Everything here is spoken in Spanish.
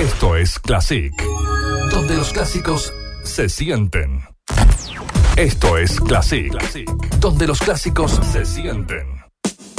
Esto es Classic, donde los clásicos se sienten. Esto es Classic, donde los clásicos se sienten.